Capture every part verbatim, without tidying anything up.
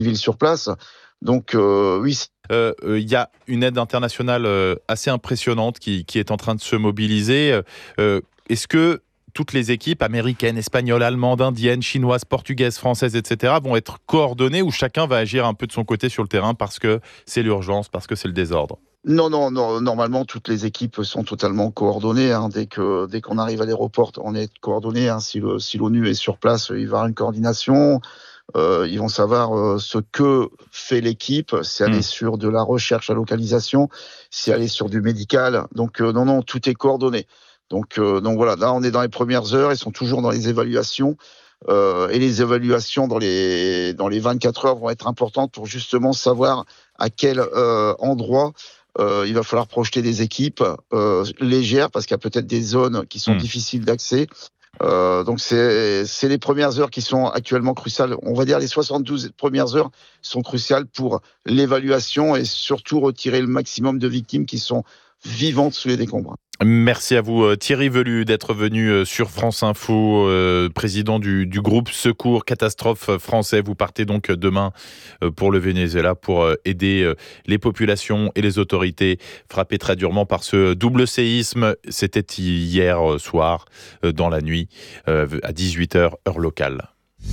civils sur place. Donc euh, oui. Il euh, euh, y a une aide internationale euh, assez impressionnante qui, qui est en train de se mobiliser. Euh, est-ce que toutes les équipes américaines, espagnoles, allemandes, indiennes, chinoises, portugaises, françaises, et cetera vont être coordonnées ou chacun va agir un peu de son côté sur le terrain parce que c'est l'urgence, parce que c'est le désordre? Non, non, non, normalement, toutes les équipes sont totalement coordonnées. Hein. Dès que, dès qu'on arrive à l'aéroport, on est coordonné. Hein. Si, le, si l'ONU est sur place, il va y avoir une coordination. Euh, ils vont savoir euh, ce que fait l'équipe, si elle mmh. est sur de la recherche à localisation, si elle est sur du médical. Donc, euh, non, non, tout est coordonné. Donc, euh, donc voilà, là, on est dans les premières heures. Ils sont toujours dans les évaluations. Euh, et les évaluations dans les, dans les vingt-quatre heures vont être importantes pour justement savoir à quel euh, endroit Euh, il va falloir projeter des équipes euh, légères parce qu'il y a peut-être des zones qui sont mmh. difficiles d'accès. Euh, donc c'est, c'est les premières heures qui sont actuellement cruciales. On va dire les soixante-douze premières heures sont cruciales pour l'évaluation et surtout retirer le maximum de victimes qui sont vivantes sous les décombres. Merci à vous Thierry Velu d'être venu sur France Info, euh, président du, du groupe Secours Catastrophe Français. Vous partez donc demain pour le Venezuela pour aider les populations et les autorités frappées très durement par ce double séisme. C'était hier soir, dans la nuit, à dix-huit heures, heure locale.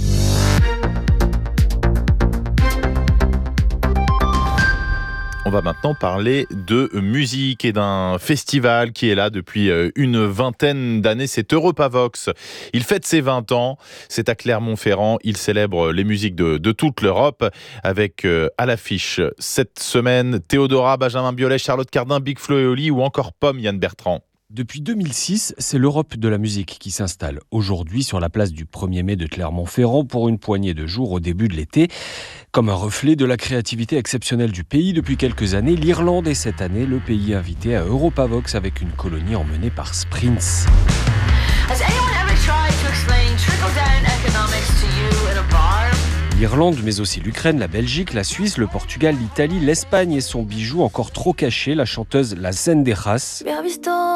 On va maintenant parler de musique et d'un festival qui est là depuis une vingtaine d'années. C'est Europavox. Il fête ses vingt ans. C'est à Clermont-Ferrand. Il célèbre les musiques de, de toute l'Europe avec euh, à l'affiche cette semaine Théodora, Benjamin Biolay, Charlotte Cardin, Big Flo et Oli ou encore Pomme, Yann Bertrand. Depuis deux mille six, c'est l'Europe de la musique qui s'installe aujourd'hui sur la place du premier mai de Clermont-Ferrand pour une poignée de jours au début de l'été. Comme un reflet de la créativité exceptionnelle du pays depuis quelques années, l'Irlande est cette année le pays invité à Europavox avec une colonie emmenée par Sprints. L'Irlande, mais aussi l'Ukraine, la Belgique, la Suisse, le Portugal, l'Italie, l'Espagne et son bijou encore trop caché, la chanteuse La Cendejas.